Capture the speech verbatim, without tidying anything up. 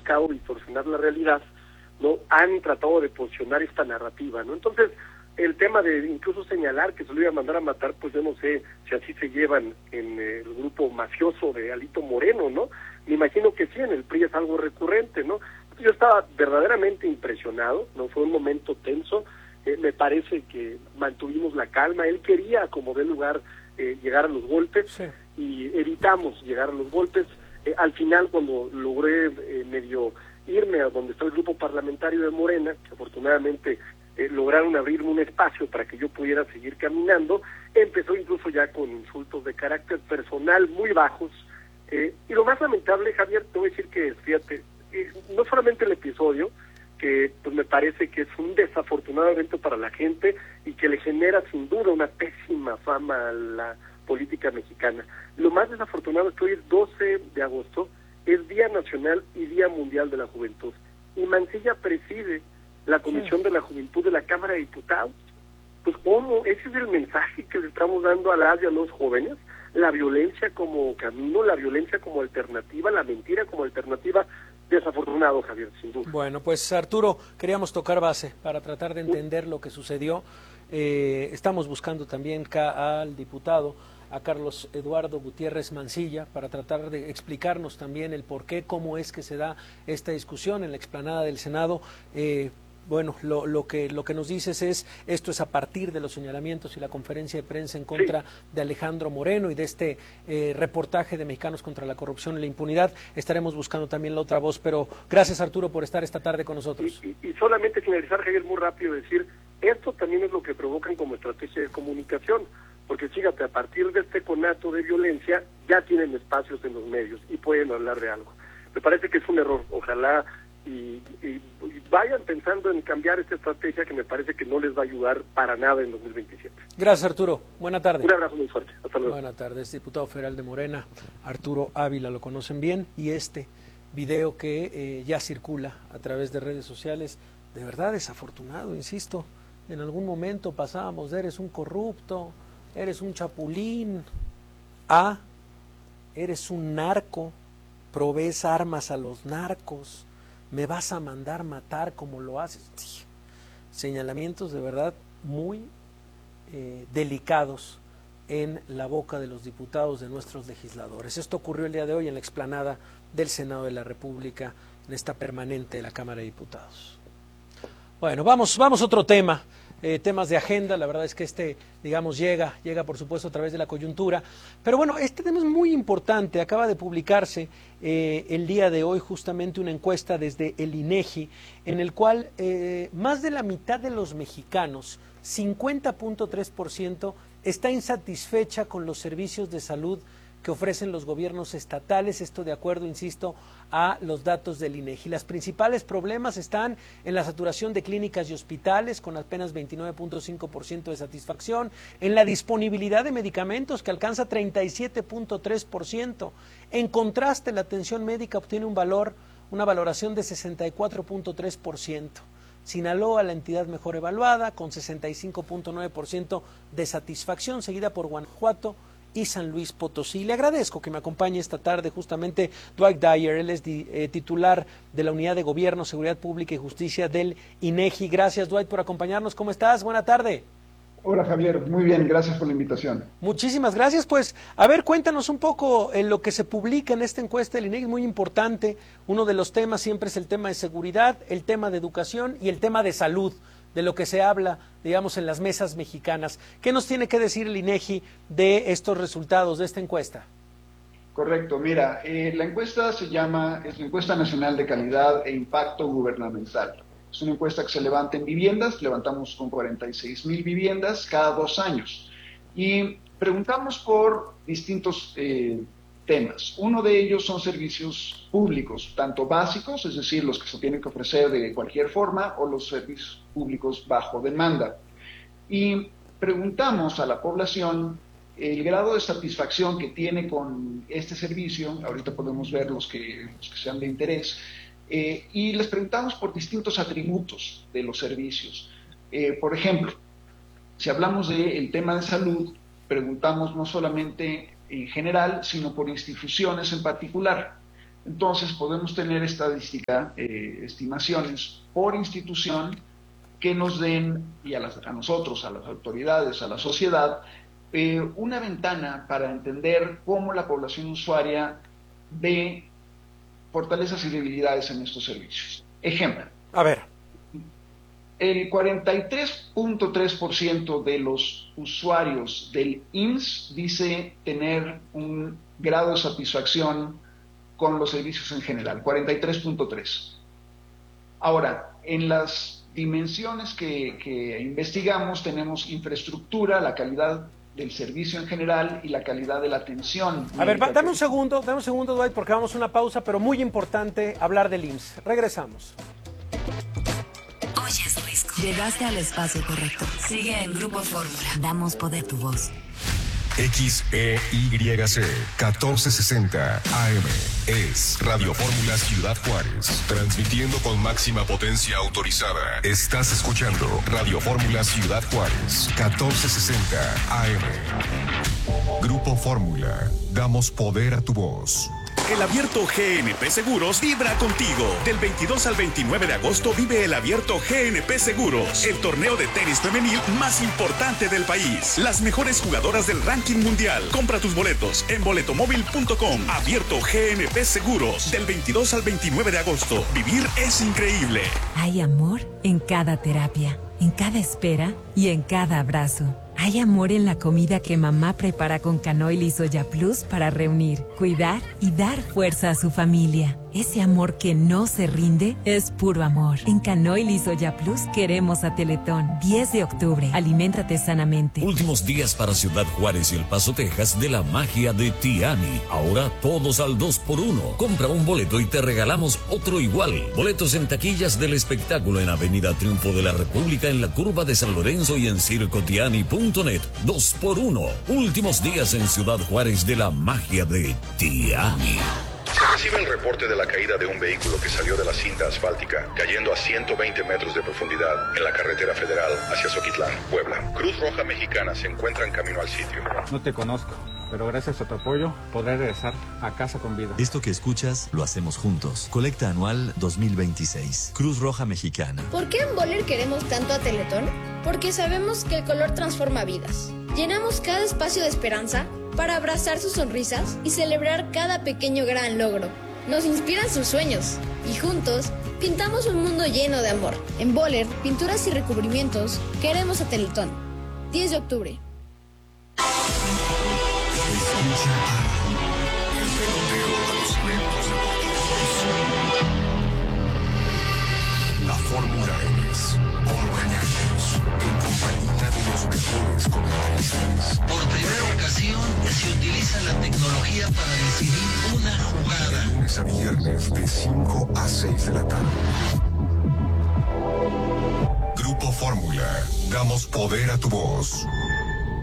buscado distorsionar la realidad, ¿no? Han tratado de posicionar esta narrativa, ¿no? Entonces, el tema de incluso señalar que se lo iba a mandar a matar, pues yo no sé si así se llevan en el grupo mafioso de Alito Moreno, ¿no? Me imagino que sí, en el P R I es algo recurrente, ¿no? Yo estaba verdaderamente impresionado, ¿no? Fue un momento tenso, eh, me parece que mantuvimos la calma, él quería, como de lugar, eh, llegar a los golpes, sí, y evitamos llegar a los golpes. Eh, al final, cuando logré eh, medio irme a donde está el grupo parlamentario de Morena, que afortunadamente eh, lograron abrirme un espacio para que yo pudiera seguir caminando, empezó incluso ya con insultos de carácter personal muy bajos, eh, y lo más lamentable, Javier, te voy a decir que, fíjate, eh, no solamente el episodio, que pues me parece que es un desafortunado evento para la gente y que le genera sin duda una pésima fama a la política mexicana. Lo más desafortunado es que hoy es doce de agosto, es Día Nacional y Día Mundial de la Juventud, y Mancilla preside la Comisión de la Juventud de la Cámara de Diputados. Pues ¿cómo? Ese es el mensaje que le estamos dando a las y a los jóvenes, la violencia como camino, la violencia como alternativa, la mentira como alternativa. Desafortunado, Javier, sin duda. Bueno, pues Arturo, queríamos tocar base para tratar de entender lo que sucedió. Eh, estamos buscando también acá al diputado, a Carlos Eduardo Gutiérrez Mancilla, para tratar de explicarnos también el por qué, cómo es que se da esta discusión en la explanada del Senado. Eh, Bueno, lo, lo que lo que nos dices es, esto es a partir de los señalamientos y la conferencia de prensa en contra sí. de Alejandro Moreno y de este eh, reportaje de Mexicanos contra la Corrupción y la Impunidad. Estaremos buscando también la otra voz, pero gracias, Arturo, por estar esta tarde con nosotros. Y, y, y solamente finalizar, Javier, muy rápido, decir, esto también es lo que provocan como estrategia de comunicación, porque fíjate, a partir de este conato de violencia ya tienen espacios en los medios y pueden hablar de algo. Me parece que es un error, ojalá Y, y, y vayan pensando en cambiar esta estrategia que me parece que no les va a ayudar para nada en dos mil veintisiete. Gracias, Arturo. Buena tarde. Un abrazo muy fuerte. Hasta luego. Buena tarde. Es diputado federal de Morena, Arturo Ávila, lo conocen bien, y este video que eh, ya circula a través de redes sociales, de verdad desafortunado, insisto. En algún momento pasábamos de eres un corrupto, eres un chapulín, a eres un narco, provees armas a los narcos, me vas a mandar matar como lo haces. Sí. Señalamientos de verdad muy eh, delicados en la boca de los diputados, de nuestros legisladores. Esto ocurrió el día de hoy en la explanada del Senado de la República, en esta permanente de la Cámara de Diputados. Bueno, vamos, vamos a otro tema. Eh, temas de agenda, la verdad es que este, digamos, llega, llega por supuesto a través de la coyuntura, pero bueno, este tema es muy importante. Acaba de publicarse eh, el día de hoy justamente una encuesta desde el INEGI, en el cual eh, más de la mitad de los mexicanos, cincuenta punto tres por ciento, está insatisfecha con los servicios de salud que ofrecen los gobiernos estatales, esto de acuerdo, insisto, a los datos del INEGI. Los principales problemas están en la saturación de clínicas y hospitales, con apenas veintinueve punto cinco por ciento de satisfacción, en la disponibilidad de medicamentos, que alcanza treinta y siete punto tres por ciento. En contraste, la atención médica obtiene un valor, una valoración de sesenta y cuatro punto tres por ciento. Sinaloa, la entidad mejor evaluada, con sesenta y cinco punto nueve por ciento de satisfacción, seguida por Guanajuato y San Luis Potosí. Le agradezco que me acompañe esta tarde justamente Dwight Dyer, él es di, eh, titular de la Unidad de Gobierno, Seguridad Pública y Justicia del INEGI. Gracias, Dwight, por acompañarnos. ¿Cómo estás? Buena tarde. Hola, Javier. Muy bien, gracias por la invitación. Muchísimas gracias. Pues, a ver, cuéntanos un poco en lo que se publica en esta encuesta del INEGI, muy importante. Uno de los temas siempre es el tema de seguridad, el tema de educación y el tema de salud, de lo que se habla, digamos, en las mesas mexicanas. ¿Qué nos tiene que decir el INEGI de estos resultados, de esta encuesta? Correcto, mira, eh, la encuesta se llama, es la Encuesta Nacional de Calidad e Impacto Gubernamental. Es una encuesta que se levanta en viviendas, levantamos con cuarenta y seis mil viviendas cada dos años. Y preguntamos por distintos eh, temas. Uno de ellos son servicios públicos, tanto básicos, es decir, los que se tienen que ofrecer de cualquier forma, o los servicios públicos bajo demanda. Y preguntamos a la población el grado de satisfacción que tiene con este servicio. Ahorita podemos ver los que, los que sean de interés, eh, y les preguntamos por distintos atributos de los servicios. Eh, por ejemplo, si hablamos del tema de salud, preguntamos no solamente en general, sino por instituciones en particular. Entonces podemos tener estadística, eh, estimaciones por institución que nos den, y a, las, a nosotros, a las autoridades, a la sociedad, eh, una ventana para entender cómo la población usuaria ve fortalezas y debilidades en estos servicios. Ejemplo. A ver. El cuarenta y tres punto tres por ciento de los usuarios del I M S S dice tener un grado de satisfacción con los servicios en general, cuarenta y tres punto tres. Ahora, en las dimensiones que, que investigamos tenemos infraestructura, la calidad del servicio en general y la calidad de la atención. A ver, va, dame un segundo, dame un segundo, Dwight, porque vamos a una pausa, pero muy importante hablar del I M S S. Regresamos. Oyes Risco. Llegaste al espacio correcto. Sigue en Grupo Fórmula. Damos poder a tu voz. X E Y C catorce sesenta A M es Radio Fórmula Ciudad Juárez, transmitiendo con máxima potencia autorizada. Estás escuchando Radio Fórmula Ciudad Juárez, catorce sesenta A M. Grupo Fórmula, damos poder a tu voz. El Abierto G N P Seguros vibra contigo. Del veintidós al veintinueve de agosto vive el Abierto G N P Seguros, el torneo de tenis femenil más importante del país. Las mejores jugadoras del ranking mundial. Compra tus boletos en boletomóvil punto com. Abierto G N P Seguros, del veintidós al veintinueve de agosto. Vivir es increíble. Hay amor en cada terapia, en cada espera y en cada abrazo. Hay amor en la comida que mamá prepara con Canoil y Soya Plus para reunir, cuidar y dar fuerza a su familia. Ese amor que no se rinde es puro amor. En Canoil y Soya Plus queremos a Teletón. diez de octubre. Aliméntate sanamente. Últimos días para Ciudad Juárez y El Paso, Texas, de la magia de Tiani. Ahora todos al dos por uno. Compra un boleto y te regalamos otro igual. Boletos en taquillas del espectáculo en Avenida Triunfo de la República, en la Curva de San Lorenzo y en circo tiani punto net. dos por uno. Últimos días en Ciudad Juárez de la magia de Tiani. Se recibe el reporte de la caída de un vehículo que salió de la cinta asfáltica, cayendo a ciento veinte metros de profundidad en la carretera federal hacia Zoquitlán, Puebla. Cruz Roja Mexicana se encuentra en camino al sitio. No te conozco, pero gracias a tu apoyo podré regresar a casa con vida. Esto que escuchas lo hacemos juntos. Colecta anual dos mil veintiséis. Cruz Roja Mexicana. ¿Por qué en Boller queremos tanto a Teletón? Porque sabemos que el color transforma vidas. Llenamos cada espacio de esperanza para abrazar sus sonrisas y celebrar cada pequeño gran logro. Nos inspiran sus sueños y juntos pintamos un mundo lleno de amor. En Boller, pinturas y recubrimientos, queremos a Teletón. diez de octubre. La Fórmula es Orbañanos, en compañía de los mejores comentaristas. Por primera ocasión se utiliza la tecnología para decidir una jugada. De lunes a viernes de cinco a seis de la tarde. Grupo Fórmula, damos poder a tu voz.